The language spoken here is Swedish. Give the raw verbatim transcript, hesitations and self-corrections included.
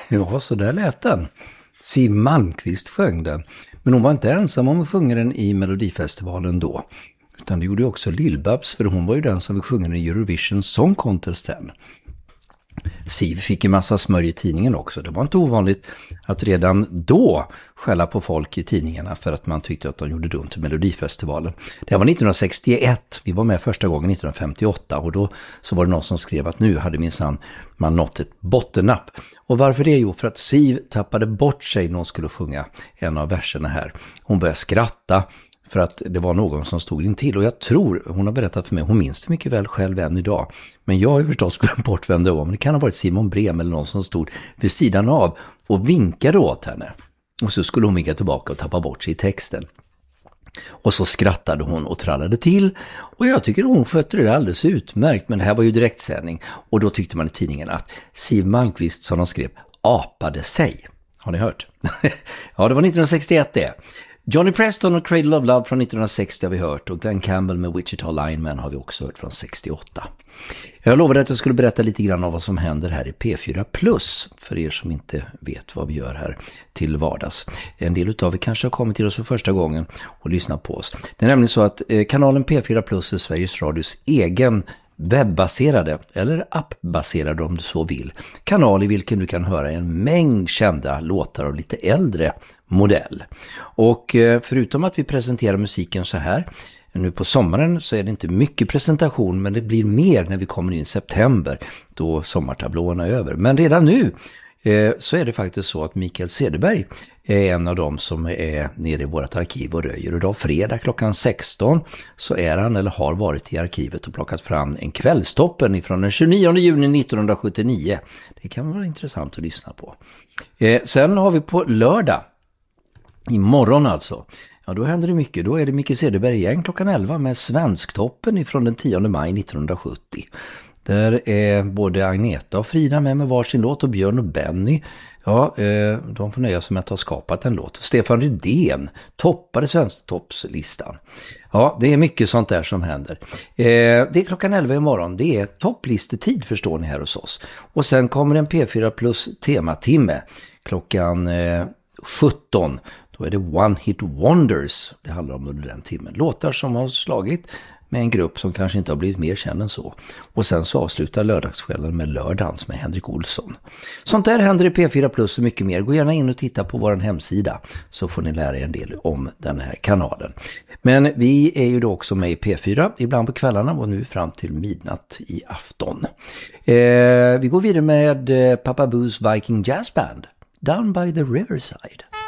Ja, så där lät den. Siw Malmkvist sjöng den. Men hon var inte ensam om att sjunga den i Melodifestivalen då. Utan det gjorde också Lill-Babs, för hon var ju den som vi sjunger i Eurovision Song Contest sen. Siw fick en massa smörj i tidningen också. Det var inte ovanligt att redan då skälla på folk i tidningarna för att man tyckte att de gjorde dumt i Melodifestivalen. Det var nittonhundrasextioett, vi var med första gången nittonhundrafemtioåtta, och då så var det någon som skrev att nu hade minsann man nått ett bottennapp. Och varför det? Jo, för att Siw tappade bort sig när hon skulle sjunga en av verserna här. Hon började skratta för att det var någon som stod in till. Och jag tror, hon har berättat för mig, hon minns det mycket väl själv än idag. Men jag har ju förstås glömt bort vem det var. Men det kan ha varit Simon Brem eller någon som stod vid sidan av och vinkade åt henne. Och så skulle hon vinka tillbaka och tappa bort sig i texten. Och så skrattade hon och trallade till. Och jag tycker hon skötte det alldeles utmärkt. Men det här var ju direktsändning. Och då tyckte man i tidningen att Siw Malmkvist, som de skrev, apade sig. Har ni hört? Ja, det var nittonhundrasextioett det. Johnny Preston och Cradle of Love från nittonhundrasextio har vi hört, och Glenn Campbell med Wichita Lineman har vi också hört från sextioåtta. Jag lovade att jag skulle berätta lite grann om vad som händer här i P fyra Plus, för er som inte vet vad vi gör här till vardags. En del utav er kanske har kommit till oss för första gången och lyssnat på oss. Det är nämligen så att kanalen P fyra Plus är Sveriges Radios egen webbaserade, eller appbaserade om du så vill, kanal i vilken du kan höra en mängd kända låtar av lite äldre modell. Och förutom att vi presenterar musiken så här nu på sommaren, så är det inte mycket presentation, men det blir mer när vi kommer in i september då sommartablåerna är över. Men redan nu eh, så är det faktiskt så att Mikael Cederberg är en av dem som är nere i vårt arkiv och röjer. Och idag fredag klockan sexton så är han, eller har varit i arkivet och plockat fram en kvällstoppen ifrån den tjugonionde juni nittonhundrasjuttionio. Det kan vara intressant att lyssna på. Eh, sen har vi på lördag, imorgon alltså, ja, då händer det mycket. Då är det Micke Cederberg igen klockan elva med Svensktoppen ifrån den tionde maj nittonhundrasjuttio. Där är både Agneta och Frida med med varsin låt, och Björn och Benny, ja, eh, de får nöja sig med att ha skapat en låt. Stefan Rydén toppade Svensktoppslistan. Ja, det är mycket sånt där som händer. Eh, det är klockan elva imorgon. Det är topplistetid, förstår ni, här hos oss. Och sen kommer en P fyra Plus tematimme klockan eh, sjutton. Då är det One Hit Wonders det handlar om under den timmen. Låtar som har slagit med en grupp som kanske inte har blivit mer känd än så. Och sen så avslutar lördagskvällen med Lördagens med Henrik Olsson. Sånt där händer i P fyra Plus och mycket mer. Gå gärna in och titta på vår hemsida så får ni lära er en del om den här kanalen. Men vi är ju då också med i P fyra, ibland på kvällarna och nu fram till midnatt i afton. Eh, vi går vidare med Papa Boo's Viking Jazz Band, Down by the Riverside.